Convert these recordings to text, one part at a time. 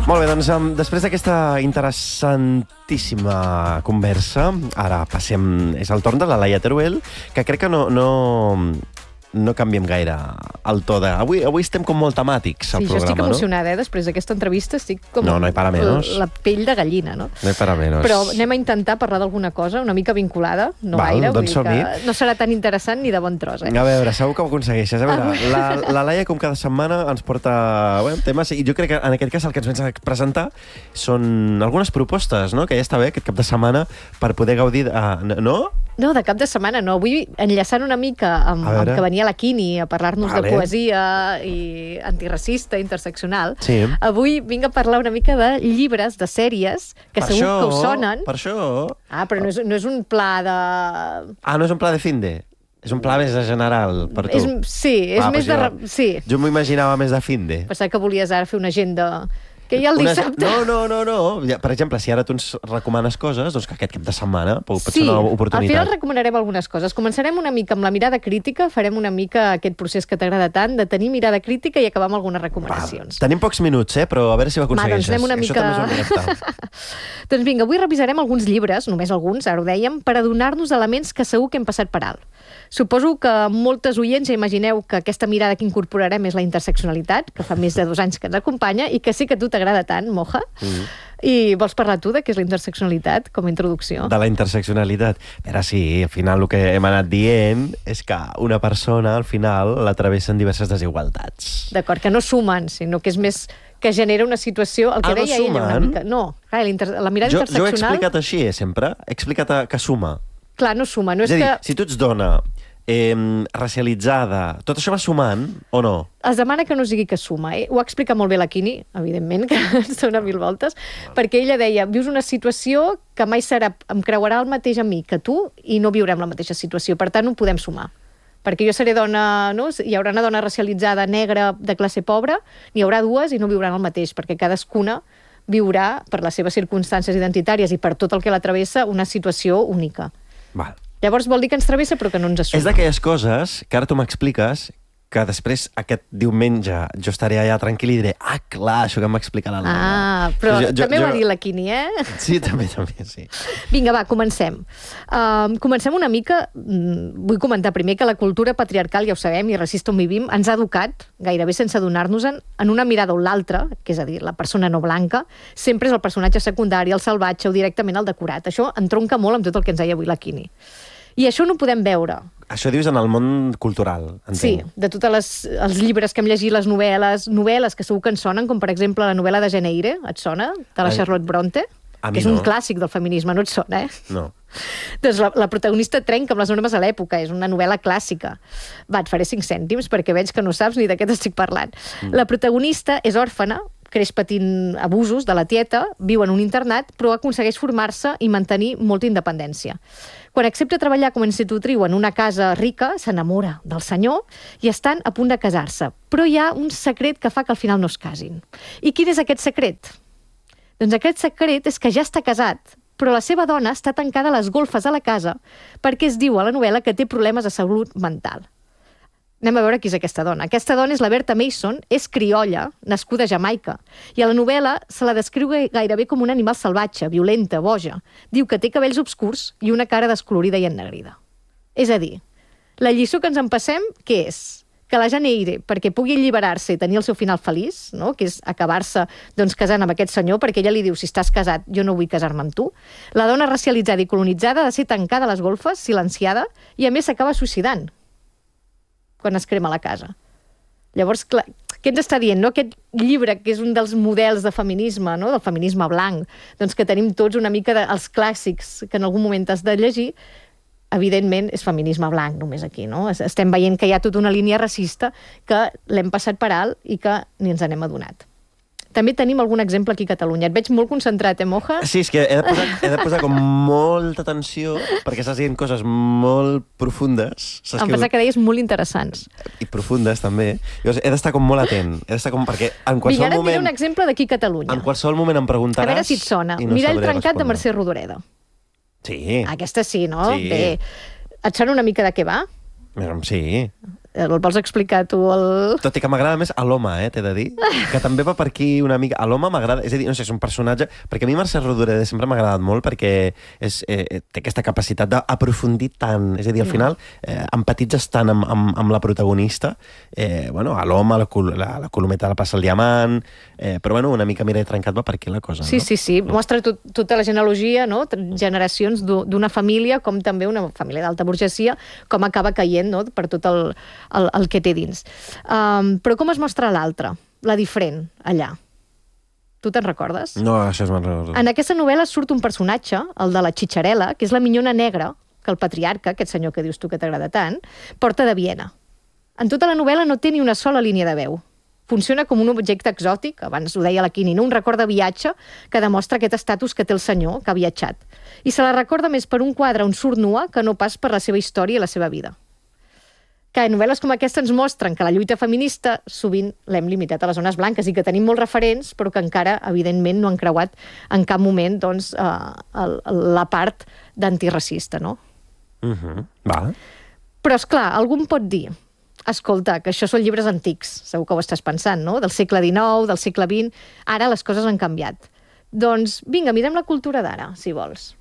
Molt bé, doncs després d'aquesta interessantíssima conversa, ara passem... És el torn de la Laia Teruel, que crec que no canviem gaire el to de... Avui estem com molt temàtics, al programa, no? Sí, jo estic emocionada, Després d'aquesta entrevista estic com... No hi para menos. La pell de gallina, no? No hi para menos. Però anem a intentar parlar d'alguna cosa una mica vinculada, no gaire, doncs vull dir que no serà tan interessant ni de bon tros, A veure, segur que ho aconsegueixes. A veure, la Laia, com cada setmana, ens porta temes, i jo crec que en aquest cas el que ens vens a presentar són algunes propostes, no?, que ja està bé aquest cap de setmana per poder gaudir... No? No, de cap de setmana no. Avui, enllaçant una mica amb que venia la Quini a parlar-nos de poesia i antiracista, interseccional, avui vinc a parlar una mica de llibres, de sèries, que segur que us sonen. Per això... Però no és un pla de... no és un pla de finde. És un pla més general per tu. Sí, és més de... Sí. Jo m'ho imaginava més de finde. Pensava que volies ara fer una agenda... Que hi ha el dissabte. No. Per exemple, si ara tu ens recomanes coses, doncs que aquest cap de setmana pot ser una oportunitat. Al final recomanarem algunes coses. Començarem una mica amb la mirada crítica, farem una mica aquest procés que t'agrada tant, de tenir mirada crítica i acabar amb algunes recomanacions. Tenim pocs minuts, però a veure si ho aconsegueixes. Doncs anem una mica... Això també és un repte. Doncs vinga, avui revisarem alguns llibres, només alguns, ara ho dèiem, per adonar-nos d'elements que segur que hem passat per alt. Suposo que moltes oients ja imagineu que aquesta mirada que incorporarem és la interseccionalitat, que fa més de 2 anys que ens acompanya, i que sé que a tu t'agrada tant, Moja. I vols parlar tu de què és la interseccionalitat, com a introducció? De la interseccionalitat. Però sí, al final el que hem anat dient és que una persona, al final, la travessen diverses desigualtats. D'acord, que no sumen, sinó que és més que genera una situació... El que deia ella una mica. No, clar, la mirada interseccional... Jo he explicat així, sempre. He explicat que suma. Clar, no suma. No és a dir, que... si tu ets dona, racialitzada, tot això va sumant o no? Es demana que no sigui que suma. Ho ha explicat molt bé la Quini, evidentment, que sona 1000 voltes, perquè ella deia, vius una situació que mai em creuarà el mateix a mi que tu i no viurem la mateixa situació. Per tant, no podem sumar. Perquè jo seré dona, no? Hi haurà una dona racialitzada negra de classe pobra, n'hi haurà dues i no viuran el mateix, perquè cadascuna viurà, per les seves circumstàncies identitàries i per tot el que la travessa, una situació única. Val. Llavors vol dir que ens travessa però que no ens suma. És d'aquelles coses que ara tu m'expliques que després aquest diumenge jo estaré allà tranquil i diré, clar, això que em va explicar la Laia. Però també ho ha dit la Quini, Sí, també, sí. Vinga, va, comencem. Comencem una mica... Vull comentar primer que la cultura patriarcal, ja ho sabem, i racista on vivim, ens ha educat, gairebé sense adonar-nos-en, en una mirada o l'altra, que és a dir, la persona no blanca, sempre és el personatge secundari, el salvatge o directament el decorat. Això entronca molt amb tot el que ens deia avui la Quini. I això no ho podem veure. Això dius en el món cultural, entenc. Sí, de tots els llibres que hem llegit, les novel·les que segur que ens sonen, com per exemple la novel·la de Jane Eyre, et sona? De la Charlotte Bronte? Que és un clàssic del feminisme, no et sona, No. Doncs la protagonista trenca amb les normes de l'època, és una novel·la clàssica. Va, et faré 5 cèntims perquè veig que no saps ni de què t'estic parlant. La protagonista és òrfana, creix patint abusos de la tieta, viu en un internat, però aconsegueix formar-se i mantenir molta independència. Quan accepta treballar com a institutriu en una casa rica, s'enamora del senyor i estan a punt de casar-se. Però hi ha un secret que fa que al final no es casin. I quin és aquest secret? Doncs aquest secret és que ja està casat, però la seva dona està tancada a les golfes de la casa perquè es diu a la novel·la que té problemes de salut mental. Anem a veure qui és aquesta dona. Aquesta dona és la Berta Mason, és criolla, nascuda a Jamaica, i a la novel·la se la descriu gairebé com un animal salvatge, violenta, boja. Diu que té cabells obscurs i una cara descolorida i ennegrida. És a dir, la lliçó que ens en passem, què és? Que la Jane Eyre, perquè pugui alliberar-se i tenir el seu final feliç, no? Que és acabar-se casant amb aquest senyor, perquè ella li diu, si estàs casat, jo no vull casar-me amb tu. La dona racialitzada i colonitzada ha de ser tancada a les golfes, silenciada, i a més s'acaba suïcidant quan es crema la casa. Llavors, clar, què ens està dient? No? Aquest llibre, que és un dels models de feminisme, no? Del feminisme blanc, doncs que tenim tots una mica dels clàssics que en algun moment has de llegir, evidentment és feminisme blanc només aquí, no? Estem veient que hi ha tota una línia racista que l'hem passat per alt i que ni ens n'hem adonat. També tenim algun exemple aquí a Catalunya. Et veig molt concentrat, Moja? Sí, és que he de posar com molta atenció perquè estàs dient coses molt profundes. Em pensava que deies molt interessants. I profundes, també. Llavors, he d'estar com molt atent. Perquè en qualsevol moment... Vinga, ara et diré un exemple d'aquí a Catalunya. En qualsevol moment em preguntaràs... A veure si et sona. Mirall trencat de Mercè Rodoreda. Sí. Aquesta sí, no? Sí. Bé. Et sona una mica de què va? Sí. El vols explicar tu? Tot i que m'agrada més a l'home, t'he de dir, que també va per aquí una mica... A l'home m'agrada, és a dir, no sé, és un personatge... Perquè a mi Mercè Rodoreda sempre m'ha agradat molt perquè té aquesta capacitat d'aprofundir tant. És a dir, al final empatitzes tant amb la protagonista. A l'home, la colometa la passa el diamant, però una mica Mireia Trencat va per aquí la cosa, sí, no? Sí. Mostra tota la genealogia, no? Generacions d'una família, com també una família d'alta burgesia, com acaba caient, no? Per tot el que té dins. Però com es mostra l'altre, la diferent, allà? Tu te'n recordes? No, això me'n recordo. En aquesta novel·la surt un personatge, el de la Xitxarel·la, que és la minyona negra que el patriarca, aquest senyor que dius tu que t'agrada tant, porta de Viena. En tota la novel·la no té ni una sola línia de veu. Funciona com un objecte exòtic, abans ho deia la Quini, no? Un record de viatge que demostra aquest estatus que té el senyor, que ha viatjat. I se la recorda més per un quadre on surt nua que no pas per la seva història i la seva vida. Que novel·les com aquesta ens mostren que la lluita feminista sovint l'hem limitat a les zones blanques i que tenim molts referents, però que encara, evidentment, no han creuat en cap moment la part d'antiracista, no? Va. Però, esclar, algú em pot dir, escolta, que això són llibres antics, segur que ho estàs pensant, no? Del segle XIX, del segle XX, ara les coses han canviat. Doncs, vinga, mirem la cultura d'ara, si vols.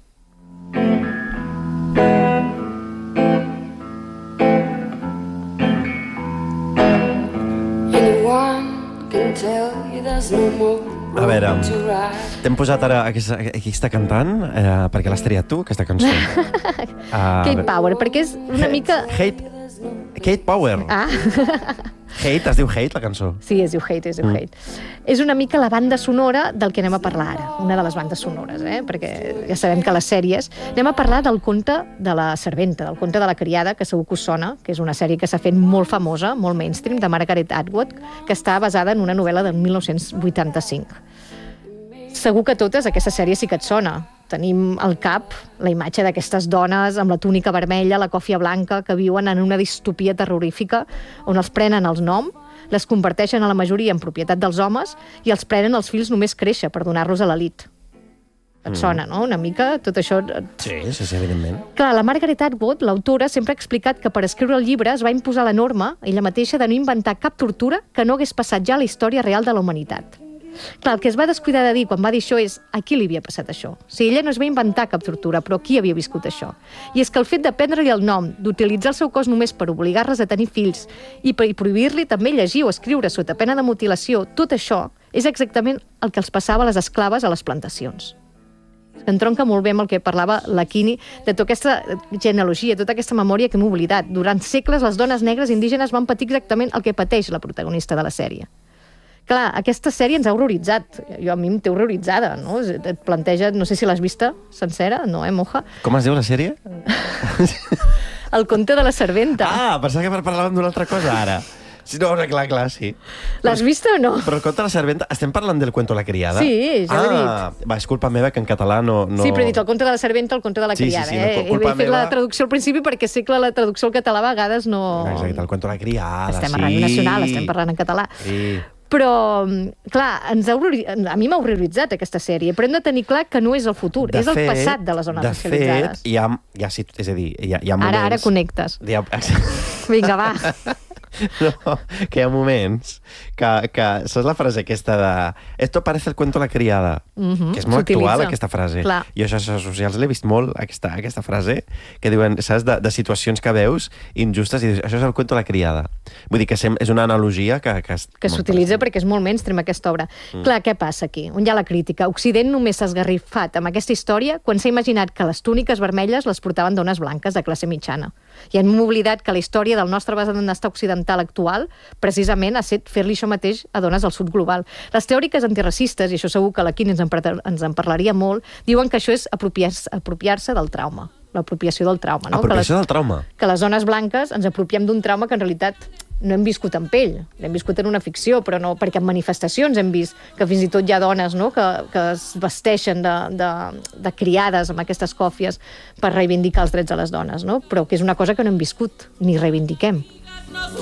A veure, t'hem posat ara qui està cantant, perquè l'has triat tu, aquesta cançó. Kate Power, perquè és una mica... Kate Power. Hate, es diu Hate, la cançó? Sí, es diu Hate, És una mica la banda sonora del que anem a parlar ara, una de les bandes sonores, perquè ja sabem que les sèries... Anem a parlar del conte de la serventa, del conte de la criada, que segur que us sona, que és una sèrie que s'ha fet molt famosa, molt mainstream, de Margaret Atwood, que està basada en una novel·la del 1985. Segur que totes aquesta sèrie sí que et sona. Tenim al cap la imatge d'aquestes dones amb la túnica vermella, la còfia blanca, que viuen en una distopia terrorífica on els prenen els noms, les converteixen a la majoria en propietat dels homes i els prenen els fills només créixer per donar-los a l'elit. Et sona, no? Una mica tot això... Sí, evidentment. Clar, la Margaret Atwood, l'autora, sempre ha explicat que per escriure el llibre es va imposar la norma, ella mateixa, de no inventar cap tortura que no hagués passat ja a la història real de la humanitat. Clar, el que es va descuidar de dir quan va dir això és a qui li havia passat això. O sigui, ella no es va inventar cap tortura, però qui havia viscut això? I és que el fet de prendre-li el nom, d'utilitzar el seu cos només per obligar-les a tenir fills i prohibir-li també llegir o escriure sota pena de mutilació, tot això és exactament el que els passava a les esclaves a les plantacions. Entronca molt bé amb el que parlava la Quini, de tota aquesta genealogia, tota aquesta memòria que hem oblidat. Durant segles, les dones negres indígenes van patir exactament el que pateix la protagonista de la sèrie. Clar, aquesta sèrie ens ha horroritzat. A mi em té horroritzada, no? Et planteja, no sé si l'has vista sencera, no, moja? Com es diu la sèrie? El conte de la serventa. Pensava que parlàvem d'una altra cosa ara. Sí, no, clar, sí. L'has vista o no? Però el conte de la serventa... Estem parlant del cuento la criada? Sí, ja ho he dit. Va, és culpa meva que en català no... Sí, però he dit el conte de la serventa, el conte de la criada. Sí, culpa he fet la traducció al principi perquè sé que la traducció al català a vegades no... Exacte, el cuento la criada, estem a Ràdio Nacional, estem parlant en català. Sí. Però, clar, a mi m'ha horroritzat aquesta sèrie, però hem de tenir clar que no és el futur, és el passat de les zones racialitzades. De fet, és a dir, hi ha moments... Ara connectes. Vinga, va. No, que hi ha moments que saps la frase aquesta de esto parece el cuento la criada, que és molt actual aquesta frase. Clar. Jo a xarxes socials l'he vist molt, aquesta frase, que diuen, saps, de situacions que veus injustes i dius, això és el cuento la criada. Vull dir que és una analogia que s'utilitza perquè és molt mainstream aquesta obra. Clar, què passa aquí? On hi ha la crítica? Occident només s'ha esgarrifat amb aquesta història quan s'ha imaginat que les túniques vermelles les portaven dones blanques de classe mitjana. I hem oblidat que la història del nostre benestar occidental actual precisament ha set fer-li això mateix a dones del sud global. Les teòriques antiracistes, i això segur que la Quini ens en parlaria molt, diuen que això és apropiar-se del trauma. L'apropiació del trauma. No? Apropiació del trauma. Que les dones blanques ens apropiem d'un trauma que en realitat no hem viscut en pell, l'hem viscut en una ficció, però no, perquè en manifestacions hem vist que fins i tot hi ha dones, no?, que es vesteixen de criades amb aquestes còfies per reivindicar els drets de les dones, no? Però que és una cosa que no hem viscut ni reivindiquem.